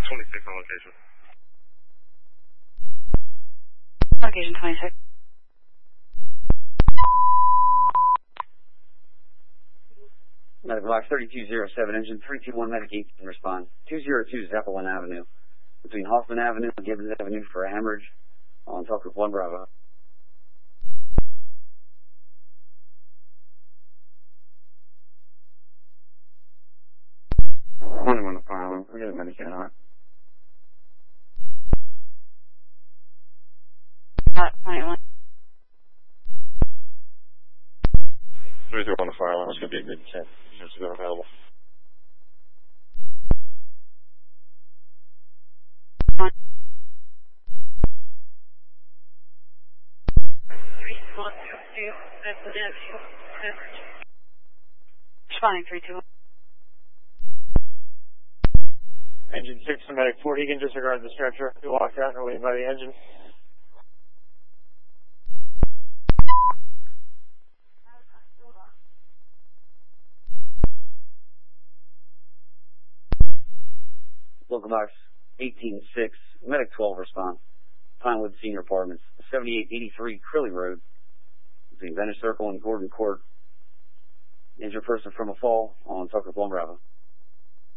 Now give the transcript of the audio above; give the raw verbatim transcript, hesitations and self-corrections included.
twenty-six on location. Location twenty-six. Medical box thirty-two oh seven, engine three two one Medic eight can respond. two oh two Zeppelin Avenue. Between Hoffman Avenue and Gibbons Avenue for a hemorrhage on Tucker one Bravo. twenty-one to file. We're getting Medicaid on it. Uh, twenty-one. three two one to file. It's going to be a good ten. Here's the available. One. Three one two residential. Responding three two one. Engine six to Medic four, he can disregard the stretcher. He walked out and relieved by the engine. Local box eighteen six, Medic twelve respond. Pinewood Senior Apartments, seventy-eight eighty-three Crilly Road, between Venice Circle and Gordon Court. Injured person from a fall on Tucker Plum Bravo.